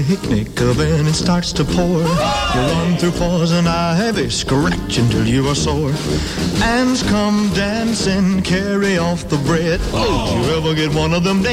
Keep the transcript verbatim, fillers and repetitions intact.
picnic, then it starts to pour. You run through poison ivy, scratch until you are sore. Ants come dancing, carry off the bread. Oh, you ever get one of them